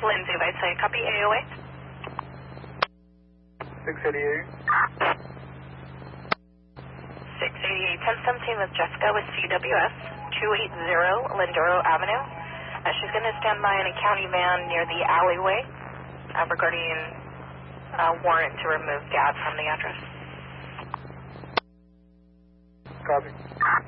Lindsay, I'd say copy AOA. 688. 688, 1017 with Jessica with CWS, 280 Lindoro Avenue. She's going to stand by in a county van near the alleyway regarding a warrant to remove Gab from the address. Copy.